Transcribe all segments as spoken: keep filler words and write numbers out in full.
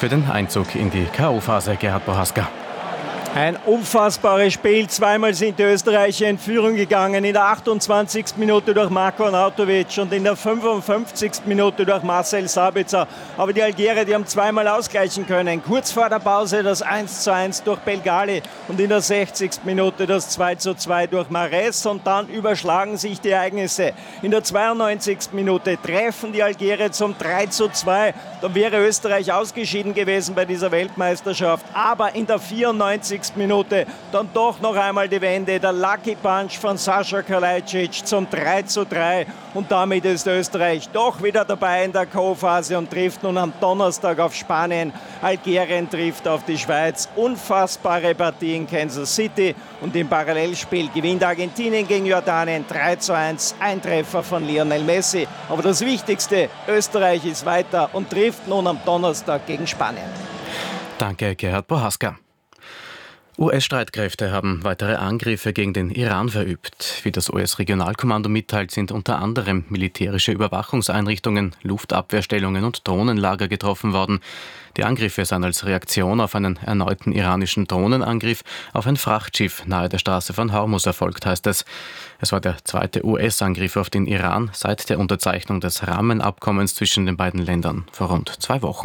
für den Einzug in die K O-Phase, Gerhard Bohaska. Ein unfassbares Spiel. Zweimal sind die Österreicher in Führung gegangen. In der achtundzwanzigsten Minute durch Marko Arnautovic und in der fünfundfünfzigsten Minute durch Marcel Sabitzer. Aber die Algerier, die haben zweimal ausgleichen können. Kurz vor der Pause das eins zu eins durch Belgali und in der sechzigsten Minute das zwei zu zwei durch Mahrez. Und dann überschlagen sich die Ereignisse. In der zweiundneunzigsten Minute treffen die Algerier zum drei zu zwei. Dann wäre Österreich ausgeschieden gewesen bei dieser Weltmeisterschaft. Aber in der vierundneunzigsten Minute dann doch noch einmal die Wende. Der Lucky Punch von Sascha Kalajdzic zum drei zu drei. Und damit ist Österreich doch wieder dabei in der K O-Phase und trifft nun am Donnerstag auf Spanien. Algerien trifft auf die Schweiz. Unfassbare Partie in Kansas City. Und im Parallelspiel gewinnt Argentinien gegen Jordanien drei zu eins. Ein Treffer von Lionel Messi. Aber das Wichtigste, Österreich ist weiter und trifft nun am Donnerstag gegen Spanien. Danke, Gerhard Bohaska. U S-Streitkräfte haben weitere Angriffe gegen den Iran verübt. Wie das U S-Regionalkommando mitteilt, sind unter anderem militärische Überwachungseinrichtungen, Luftabwehrstellungen und Drohnenlager getroffen worden. Die Angriffe seien als Reaktion auf einen erneuten iranischen Drohnenangriff auf ein Frachtschiff nahe der Straße von Hormuz erfolgt, heißt es. Es war der zweite U S-Angriff auf den Iran seit der Unterzeichnung des Rahmenabkommens zwischen den beiden Ländern vor rund zwei Wochen.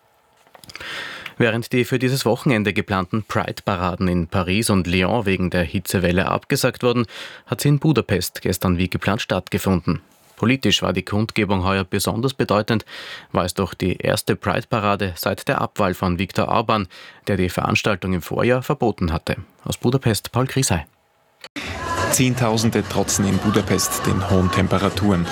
Während die für dieses Wochenende geplanten Pride-Paraden in Paris und Lyon wegen der Hitzewelle abgesagt wurden, hat sie in Budapest gestern wie geplant stattgefunden. Politisch war die Kundgebung heuer besonders bedeutend, war es doch die erste Pride-Parade seit der Abwahl von Viktor Orbán, der die Veranstaltung im Vorjahr verboten hatte. Aus Budapest Paul Krisay. Zehntausende trotzen in Budapest den hohen Temperaturen.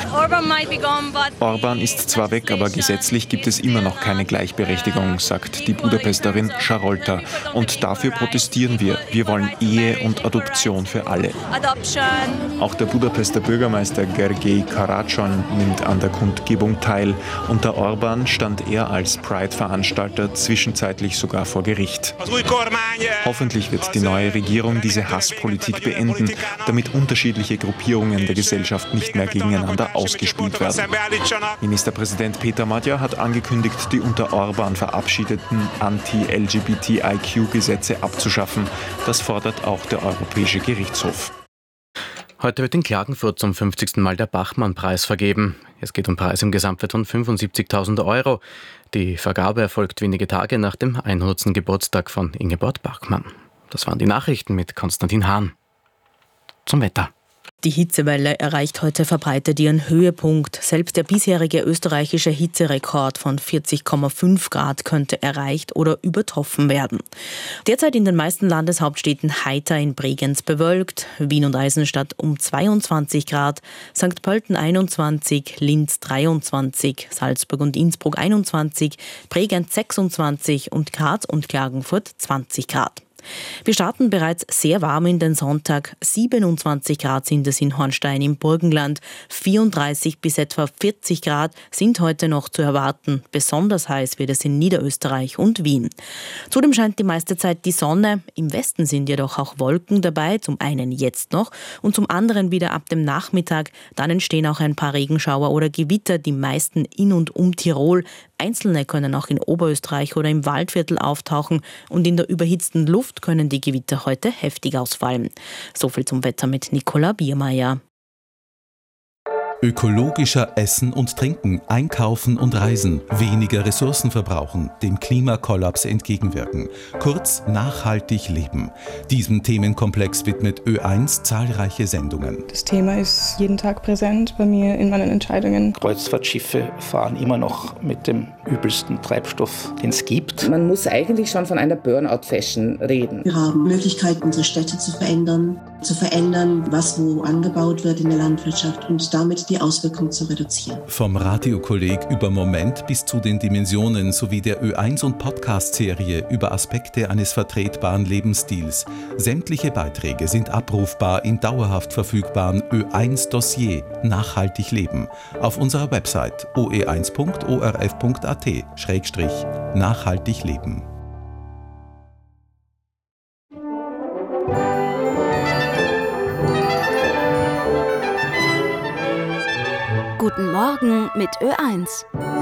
Orbán ist zwar weg, aber gesetzlich gibt es immer noch keine Gleichberechtigung, sagt die Budapesterin Charolta. Und dafür protestieren wir. Wir wollen Ehe und Adoption für alle. Auch der Budapester Bürgermeister Gergely Karácsony nimmt an der Kundgebung teil. Unter Orbán stand er als Pride-Veranstalter zwischenzeitlich sogar vor Gericht. Hoffentlich wird die neue Regierung diese Hasspolitik beenden, damit unterschiedliche Gruppierungen der Gesellschaft nicht mehr gegeneinander ausgespielt werden. Ministerpräsident Peter Magyar hat angekündigt, die unter Orbán verabschiedeten Anti-L G B T I Q-Gesetze abzuschaffen. Das fordert auch der Europäische Gerichtshof. Heute wird in Klagenfurt zum fünfzigsten Mal der Bachmann-Preis vergeben. Es geht um Preise im Gesamtwert von fünfundsiebzigtausend Euro. Die Vergabe erfolgt wenige Tage nach dem hundertsten Geburtstag von Ingeborg Bachmann. Das waren die Nachrichten mit Konstantin Hahn. Zum Wetter. Die Hitzewelle erreicht heute verbreitet ihren Höhepunkt. Selbst der bisherige österreichische Hitzerekord von vierzig Komma fünf Grad könnte erreicht oder übertroffen werden. Derzeit in den meisten Landeshauptstädten heiter, in Bregenz bewölkt, Wien und Eisenstadt um zweiundzwanzig Grad, Sankt Pölten einundzwanzig, Linz dreiundzwanzig, Salzburg und Innsbruck einundzwanzig, Bregenz sechsundzwanzig und Graz und Klagenfurt zwanzig Grad. Wir starten bereits sehr warm in den Sonntag. siebenundzwanzig Grad sind es in Hornstein im Burgenland. vierunddreißig bis etwa vierzig Grad sind heute noch zu erwarten. Besonders heiß wird es in Niederösterreich und Wien. Zudem scheint die meiste Zeit die Sonne. Im Westen sind jedoch auch Wolken dabei. Zum einen jetzt noch und zum anderen wieder ab dem Nachmittag. Dann entstehen auch ein paar Regenschauer oder Gewitter, die meisten in und um Tirol. Einzelne können auch in Oberösterreich oder im Waldviertel auftauchen und in der überhitzten Luft können die Gewitter heute heftig ausfallen. So viel zum Wetter mit Nicola Biermeier. Ökologischer Essen und Trinken, Einkaufen und Reisen, weniger Ressourcen verbrauchen, dem Klimakollaps entgegenwirken. Kurz nachhaltig leben. Diesem Themenkomplex widmet Ö eins zahlreiche Sendungen. Das Thema ist jeden Tag präsent bei mir in meinen Entscheidungen. Kreuzfahrtschiffe fahren immer noch mit dem übelsten Treibstoff, den es gibt. Man muss eigentlich schon von einer Burnout-Fashion reden. Wir haben Möglichkeiten, unsere Städte zu verändern, zu verändern, was wo angebaut wird in der Landwirtschaft und damit die Auswirkungen zu reduzieren. Vom Radiokolleg über Moment bis zu den Dimensionen sowie der Ö eins und Podcast-Serie über Aspekte eines vertretbaren Lebensstils. Sämtliche Beiträge sind abrufbar im dauerhaft verfügbaren Ö eins Dossier Nachhaltig leben auf unserer Website o e eins punkt o r f punkt a t schrägstrich nachhaltig leben. Guten Morgen mit Ö eins.